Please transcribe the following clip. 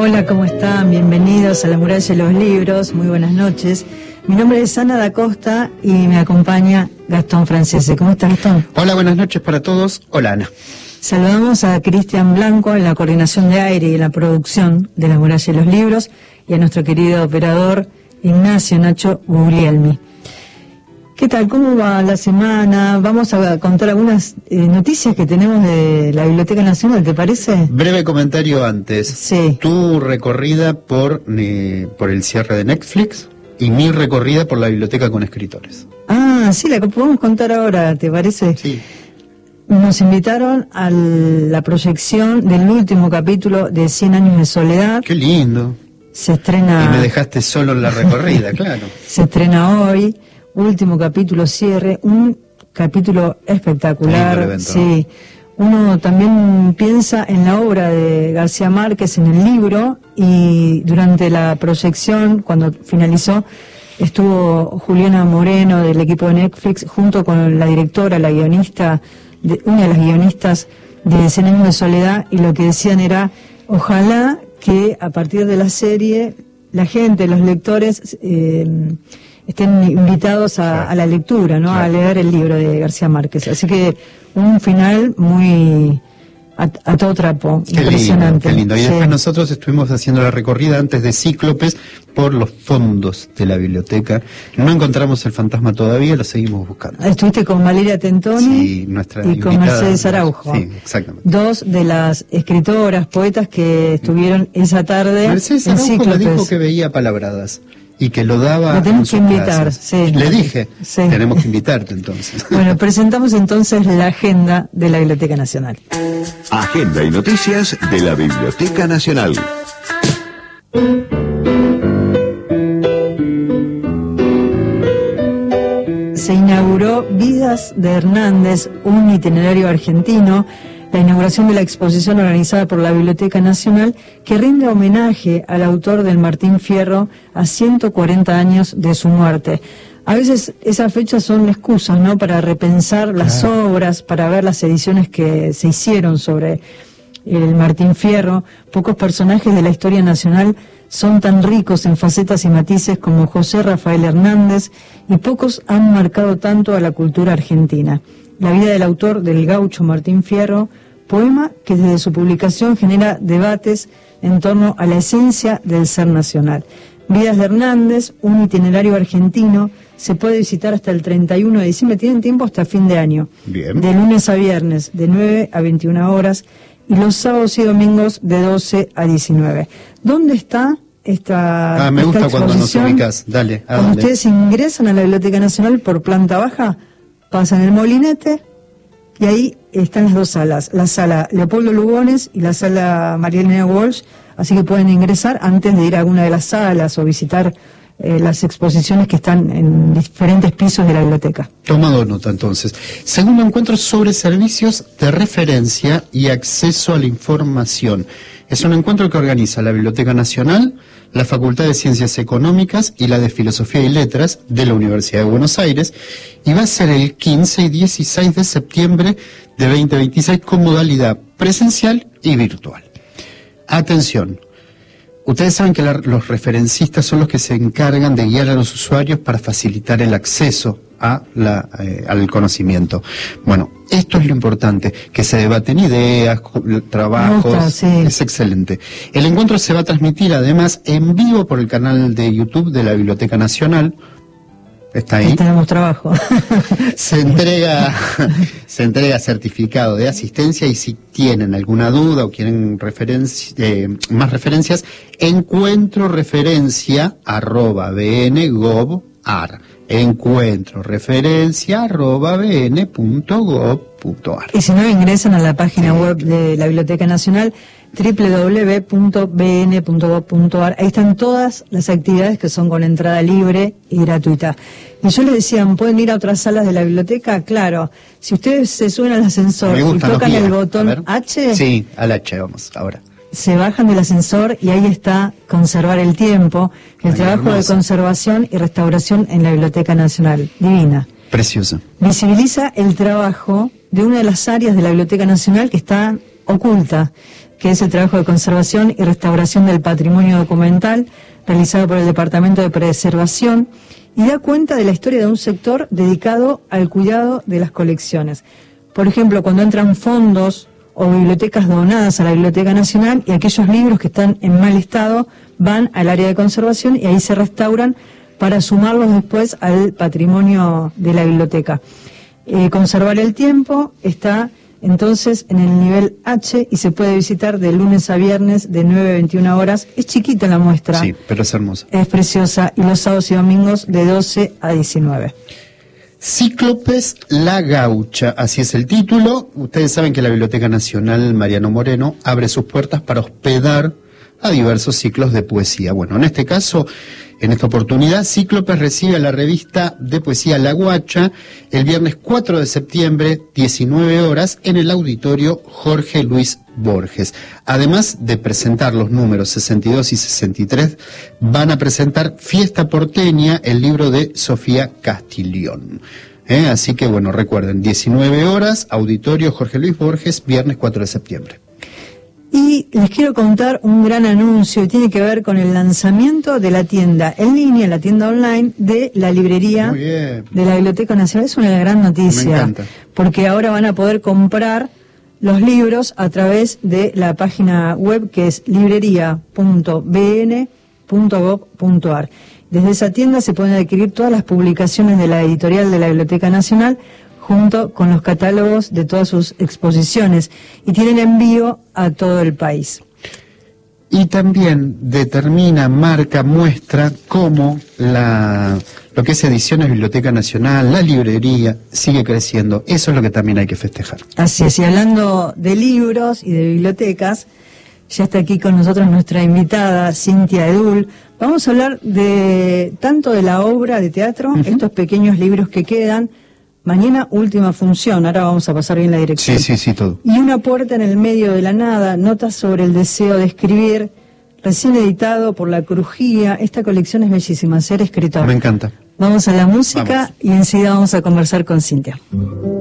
Hola, ¿cómo están? Bienvenidos a La Muralla de los Libros. Muy buenas noches. Mi nombre es Ana da Costa y me acompaña Gastón Francese. ¿Cómo estás, Gastón? Hola, buenas noches para todos. Hola, Ana. Saludamos a Cristian Blanco en la coordinación de aire y en la producción de La Muralla de los Libros y a nuestro querido operador Ignacio Nacho Guglielmi. ¿Qué tal? ¿Cómo va la semana? Vamos a contar algunas noticias que tenemos de la Biblioteca Nacional, ¿te parece? Breve comentario antes. Sí. Tu recorrida por el cierre de Netflix y mi recorrida por la biblioteca con escritores. Ah, sí, la podemos contar ahora, ¿te parece? Sí. Nos invitaron a la proyección del último capítulo de 100 años de soledad. Qué lindo. Se estrena... Y me dejaste solo en la recorrida, claro. Se estrena hoy, último capítulo, cierre, un capítulo espectacular. Sí. Uno también piensa en la obra de García Márquez, en el libro, y durante la proyección, cuando finalizó, estuvo Juliana Moreno del equipo de Netflix, junto con la directora, la guionista, una de las guionistas de 100 años de soledad, y lo que decían era, ojalá que a partir de la serie, la gente, los lectores, estén invitados a la lectura, ¿no? Claro. A leer el libro de García Márquez. Así que un final muy a todo trapo, qué impresionante. Qué lindo. Y sí. Después nosotros estuvimos haciendo la recorrida antes de Cíclopes por los fondos de la biblioteca. No encontramos el fantasma todavía, lo seguimos buscando. Estuviste con Valeria Tentoni sí, nuestra y con Mercedes Araujo. Sí, exactamente. Dos de las escritoras, poetas que estuvieron esa tarde Mercedes en Araujo Cíclopes. me dijo que veía palabradas y que lo daba. La tenemos que invitar, sí. Le dije, sí. Tenemos que invitarte entonces. Bueno, presentamos entonces la agenda de la Biblioteca Nacional. Agenda y noticias de la Biblioteca Nacional. Se inauguró Vidas de Hernández, un itinerario argentino, la inauguración de la exposición organizada por la Biblioteca Nacional que rinde homenaje al autor del Martín Fierro a 140 años de su muerte. A veces esas fechas son excusas, ¿no?, para repensar las obras, para ver las ediciones que se hicieron sobre el Martín Fierro. Pocos personajes de la historia nacional son tan ricos en facetas y matices como José Rafael Hernández, y pocos han marcado tanto a la cultura argentina. La vida del autor del gaucho Martín Fierro, poema que desde su publicación genera debates en torno a la esencia del ser nacional. Vidas de Hernández, un itinerario argentino, se puede visitar hasta el 31 de diciembre, tienen tiempo hasta fin de año. Bien. De lunes a viernes, de 9 a 21 horas, y los sábados y domingos de 12 a 19. ¿Dónde está esta me gusta exposición? Cuando nos ubicas. Dale. Cuando ustedes ingresan a la Biblioteca Nacional por planta baja, pasan el molinete y ahí están las dos salas, la sala Leopoldo Lugones y la sala María Elena Walsh, así que pueden ingresar antes de ir a alguna de las salas o visitar las exposiciones que están en diferentes pisos de la biblioteca. Tomado nota entonces. Segundo encuentro sobre servicios de referencia y acceso a la información. Es un encuentro que organiza la Biblioteca Nacional, la Facultad de Ciencias Económicas y la de Filosofía y Letras de la Universidad de Buenos Aires, y va a ser el 15 y 16 de septiembre de 2026 con modalidad presencial y virtual. Atención. Ustedes saben que los referencistas son los que se encargan de guiar a los usuarios para facilitar el acceso al conocimiento. Bueno, esto es lo importante, que se debaten ideas, trabajos, sí. Es excelente. El encuentro se va a transmitir además en vivo por el canal de YouTube de la Biblioteca Nacional. Está ahí. Tenemos trabajo. Se entrega certificado de asistencia, y si tienen alguna duda o quieren más referencias, encuentroreferencia@bn.gov.ar. encuentroreferencia@bn.gov.ar. Y si no, ingresan a la página web de la Biblioteca Nacional, www.bn.gov.ar. Ahí están todas las actividades que son con entrada libre y gratuita. Y yo les decía, ¿pueden ir a otras salas de la biblioteca? Claro, si ustedes se suben al ascensor y tocan el botón H... Sí, al H vamos ahora. Se bajan del ascensor y ahí está Conservar el Tiempo, el trabajo hermoso de conservación y restauración en la Biblioteca Nacional. Divina. Preciosa. Visibiliza el trabajo de una de las áreas de la Biblioteca Nacional que está oculta, que es el trabajo de conservación y restauración del patrimonio documental realizado por el Departamento de Preservación, y da cuenta de la historia de un sector dedicado al cuidado de las colecciones. Por ejemplo, cuando entran fondos o bibliotecas donadas a la Biblioteca Nacional, y aquellos libros que están en mal estado van al área de conservación y ahí se restauran para sumarlos después al patrimonio de la biblioteca. Conservar el tiempo está entonces en el nivel H y se puede visitar de lunes a viernes de 9 a 21 horas. Es chiquita la muestra. Sí, pero es hermosa. Es preciosa. Y los sábados y domingos de 12 a 19. Cíclopes La Gaucha, así es el título. Ustedes saben que la Biblioteca Nacional Mariano Moreno abre sus puertas para hospedar a diversos ciclos de poesía. Bueno, en este caso, en esta oportunidad, Cíclopes recibe la revista de poesía La Guacha el viernes 4 de septiembre, 19 horas, en el auditorio Jorge Luis Borges. Además de presentar los números 62 y 63, van a presentar Fiesta Porteña, el libro de Sofía Castiglión. Así que, bueno, recuerden, 19 horas, auditorio Jorge Luis Borges, viernes 4 de septiembre. Y les quiero contar un gran anuncio, tiene que ver con el lanzamiento de la tienda en línea, la tienda online de la librería de la Biblioteca Nacional. Es una gran noticia. Me encanta. Porque ahora van a poder comprar los libros a través de la página web que es librería.bn.gov.ar. Desde esa tienda se pueden adquirir todas las publicaciones de la editorial de la Biblioteca Nacional, junto con los catálogos de todas sus exposiciones, y tienen envío a todo el país. Y también determina, marca, muestra cómo lo que es Ediciones Biblioteca Nacional, la librería, sigue creciendo. Eso es lo que también hay que festejar. Así es, y hablando de libros y de bibliotecas, ya está aquí con nosotros nuestra invitada, Cintia Edul. Vamos a hablar tanto de la obra de teatro, estos pequeños libros que quedan. Mañana última función, ahora vamos a pasar bien la dirección. Sí, todo. Y Una puerta en el medio de la nada, notas sobre el deseo de escribir, recién editado por La Crujía. Esta colección es bellísima, Ser Escritor. Me encanta. Vamos a la música y enseguida vamos a conversar con Cintia.